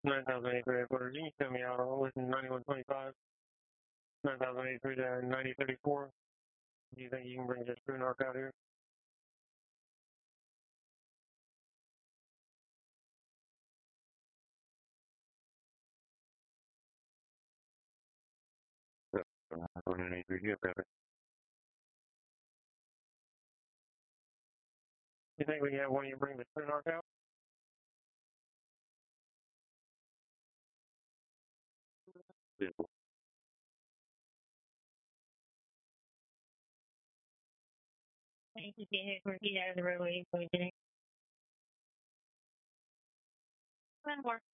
9083 headquarters. You can send me out with 9125. 9083 to 9034. Do you think you can bring just True Narc out here? Go ahead and 83, you have it. You think we can have one of you bring the True Narc out? Yeah. Thank you, headquarters. Get out of the roadway. One more.